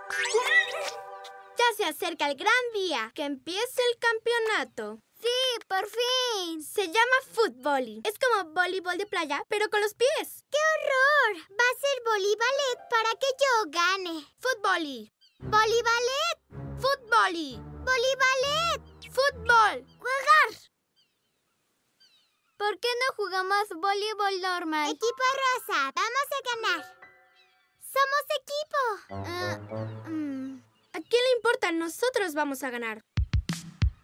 Ya se acerca el gran día, que empiece el campeonato. ¡Sí, por fin! Se llama fútbol. Es como voleibol de playa, pero con los pies. ¡Qué horror! Va a ser voleibalet para que yo gane. Fútbol. ¡Voleibalet! Fútbol. ¡Voleibalet! Fútbol. ¡Jugar! ¿Por qué no jugamos voleibol normal? Equipo rosa, vamos a ganar. ¡Somos equipo! ¿A quién le importa? Nosotros vamos a ganar.